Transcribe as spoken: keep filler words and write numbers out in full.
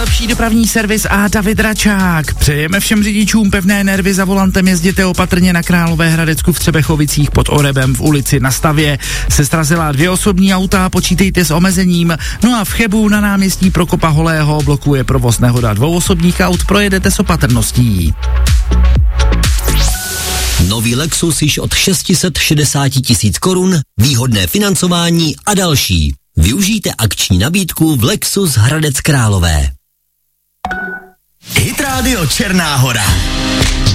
Nejlepší dopravní servis a David Račák. Přejeme všem řidičům pevné nervy za volantem, jezděte opatrně na Královéhradecku v Třebechovicích pod Orebem v ulici Na Stavě. Se srazila dvě osobní auta, počítejte s omezením. No a v Chebu na náměstí Prokopa Holého blokuje provoz nehoda dvou osobních aut, projedete s opatrností. Nový Lexus již od šest set šedesát tisíc korun, výhodné financování a další. Využijte akční nabídku v Lexus Hradec Králové. Hit Radio Černá Hora.